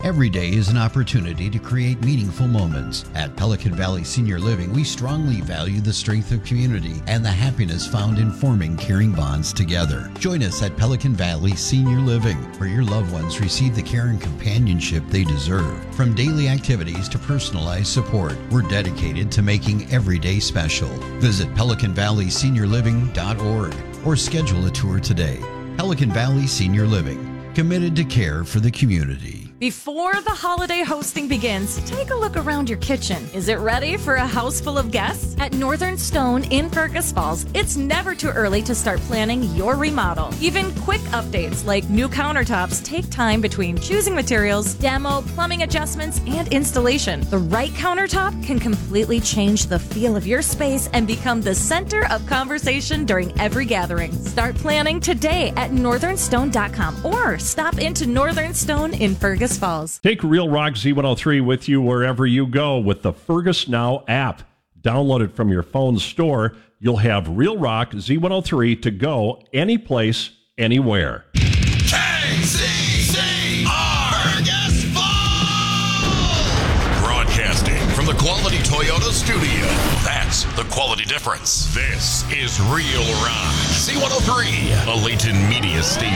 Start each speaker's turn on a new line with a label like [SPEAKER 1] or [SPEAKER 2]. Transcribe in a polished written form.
[SPEAKER 1] Every day is an opportunity to create meaningful moments. At Pelican Valley Senior Living, we strongly value the strength of community and the happiness found in forming caring bonds together. Join us at Pelican Valley Senior Living, where your loved ones receive the care and companionship they deserve. From daily activities to personalized support, we're dedicated to making every day special. Visit PelicanValleySeniorLiving.org or schedule a tour today. Pelican Valley Senior Living, committed to care for the community.
[SPEAKER 2] Before the holiday hosting begins, take a look around your kitchen. Is it ready for a house full of guests? At Northern Stone in Fergus Falls, it's never too early to start planning your remodel. Even quick updates like new countertops take time between choosing materials, demo, plumbing adjustments, and installation. The right countertop can completely change the feel of your space and become the center of conversation during every gathering. Start planning today at northernstone.com or stop into Northern Stone in Fergus Falls.
[SPEAKER 3] Take Real Rock Z103 with you wherever you go with the Fergus Now app. Download it from your phone store. You'll have Real Rock Z103 to go any place, anywhere.
[SPEAKER 4] KCCR Fergus Falls! Broadcasting from the Quality Toyota studio. That's the quality difference. This is Real Rock Z103, a Layton Media station.